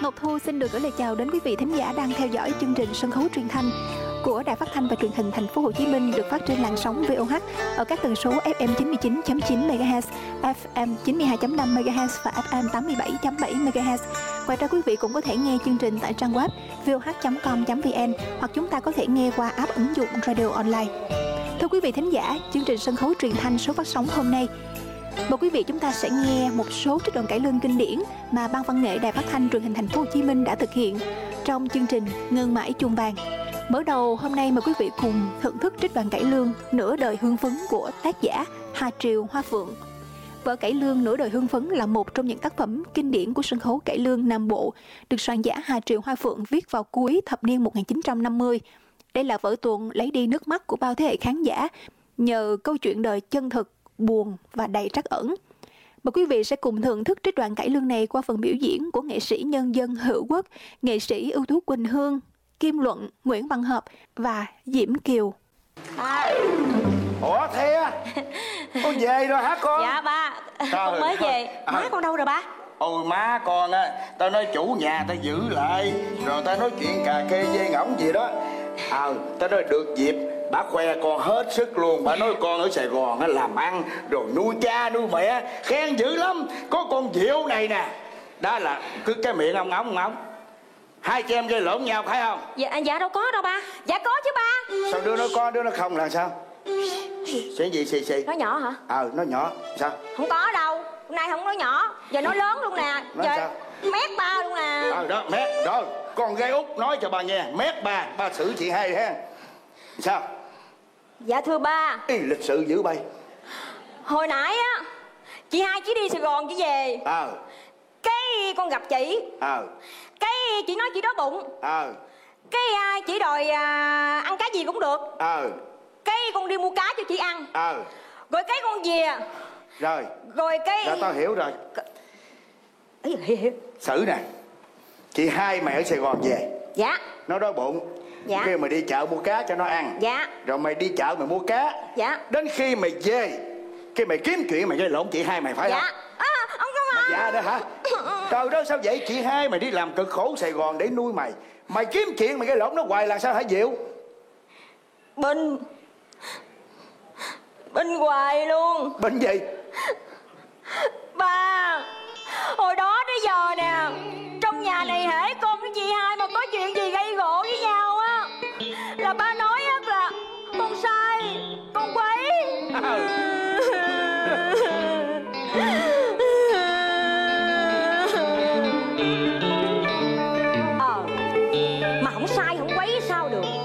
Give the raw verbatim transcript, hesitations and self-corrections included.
Ngọc Thu xin được gửi lời chào đến quý vị thính giả đang theo dõi chương trình sân khấu truyền thanh của Đài Phát thanh và Truyền hình Thành phố Hồ Chí Minh, được phát trên làn sóng vê o hát ở các tần số ép em chín mươi chín chấm chín mê ga héc, ép em chín mươi hai chấm năm mê ga héc và ép em tám mươi bảy chấm bảy mê ga héc. Ngoài ra quý vị cũng có thể nghe chương trình tại trang web vê o hát chấm com chấm vn hoặc chúng ta có thể nghe qua app ứng dụng Radio Online. Thưa quý vị thính giả, chương trình sân khấu truyền thanh số phát sóng hôm nay, mời quý vị chúng ta sẽ nghe một số trích đoạn cải lương kinh điển mà Ban Văn nghệ Đài Phát thanh Truyền hình Thành phố Hồ Chí Minh đã thực hiện trong chương trình Ngân mãi chuông vàng. Mở đầu hôm nay mời quý vị cùng thưởng thức trích đoạn cải lương Nửa đời hương phấn của tác giả Hà Triều Hoa Phượng. Vở cải lương Nửa đời hương phấn là một trong những tác phẩm kinh điển của sân khấu cải lương Nam Bộ, được soạn giả Hà Triều Hoa Phượng viết vào cuối thập niên một nghìn chín trăm năm mươi. Đây là vở tuồng lấy đi nước mắt của bao thế hệ khán giả nhờ câu chuyện đời chân thực, buồn và đầy trắc ẩn. Mời quý vị sẽ cùng thưởng thức trích đoạn cải lương này qua phần biểu diễn của nghệ sĩ nhân dân Hữu Quốc, nghệ sĩ ưu tú Quỳnh Hương, Kim Luận, Nguyễn Văn Hợp và Diễm Kiều. À. Ủa thế con về rồi hả con? Dạ ba, Trời con mới về. à. Má con đâu rồi ba? Ôi má con á, tao nói chủ nhà tao giữ lại, rồi tao nói chuyện cà kê dê ngỗng gì đó. Ờ, à, tao nói được dịp bà khoe con hết sức luôn. Bà nói con ở Sài Gòn á làm ăn rồi nuôi cha nuôi mẹ khen dữ lắm. Có con Diệu này nè, đó là cứ cái miệng ông ngóng ngóng. Hai chị em gây lộn nhau phải không? Dạ, dạ đâu có đâu ba. Dạ có chứ ba. Sao đứa nó có đứa nó không là sao? Xí gì xì xì? Nó nhỏ hả? Ờ, à, nó nhỏ sao? Không có đâu, hôm nay không có nhỏ. Giờ nó lớn luôn nè. Nói Giờ sao? mét ba luôn nè. Ờ à, đó mét rồi. Con gái út nói cho bà nghe, mét ba, ba xử chị hay ha. Sao? Dạ thưa ba. Ý, lịch sự dữ bay. Hồi nãy á, chị hai chỉ đi Sài Gòn chị về. Ờ à. Cái con gặp chị. Ờ à. Cái chị nói chị đói bụng. Ờ à. Cái à, chị đòi à, ăn cái gì cũng được. Ờ à. Cái con đi mua cá cho chị ăn. Ờ à. Rồi cái con về. Rồi. Rồi cái... Dạ tao hiểu rồi. Ý hiểu hiểu. Xử nè, chị hai mày ở Sài Gòn về. Dạ. Nó đói bụng. Dạ. Kêu mày đi chợ mua cá cho nó ăn. Dạ. Rồi mày đi chợ mày mua cá. Dạ. Đến khi mày về, cái mày kiếm chuyện mày gây lộn chị hai mày phải dạ. không? Dạ. À, ông không à. Dạ đó hả? Trời đó sao vậy? Chị hai mày đi làm cực khổ Sài Gòn để nuôi mày, mày kiếm chuyện mày gây lộn nó hoài là sao hả Diệu? Bình Bình hoài luôn. Bình gì? Ba, hồi đó tới giờ nè,